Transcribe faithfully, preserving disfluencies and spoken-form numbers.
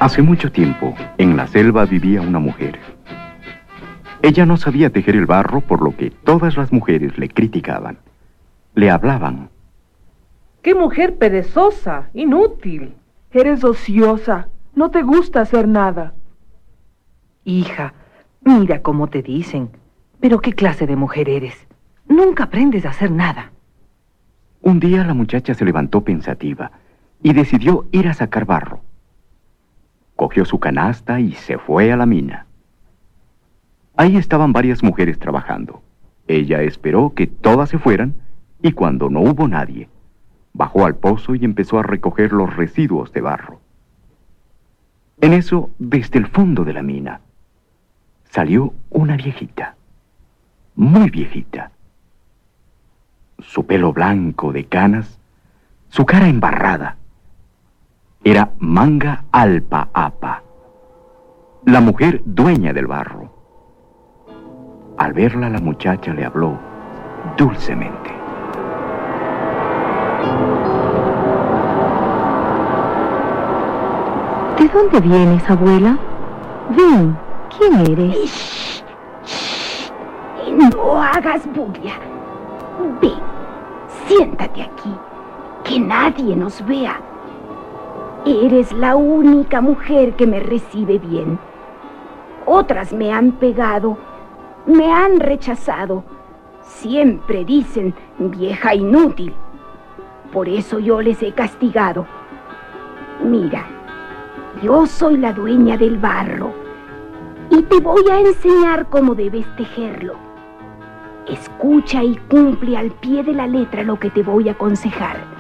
Hace mucho tiempo, en la selva vivía una mujer. Ella no sabía tejer el barro, por lo que todas las mujeres le criticaban. Le hablaban. ¡Qué mujer perezosa, inútil! Eres ociosa, no te gusta hacer nada. Hija, mira cómo te dicen. Pero ¿qué clase de mujer eres? Nunca aprendes a hacer nada. Un día la muchacha se levantó pensativa y decidió ir a sacar barro. Cogió su canasta y se fue a la mina. Ahí estaban varias mujeres trabajando. Ella esperó que todas se fueran y cuando no hubo nadie, bajó al pozo y empezó a recoger los residuos de barro. En eso, desde el fondo de la mina, salió una viejita, muy viejita. Su pelo blanco de canas, su cara embarrada. Era Manga Alpa Apa, la mujer dueña del barro. Al verla, la muchacha le habló dulcemente. ¿De dónde vienes, abuela? Ven, ¿quién eres? Shh, shh, no hagas bulla. Ven, siéntate aquí, que nadie nos vea. Eres la única mujer que me recibe bien. Otras me han pegado, me han rechazado. Siempre dicen, vieja inútil. Por eso yo les he castigado. Mira, yo soy la dueña del barro y te voy a enseñar cómo debes tejerlo. Escucha y cumple al pie de la letra lo que te voy a aconsejar.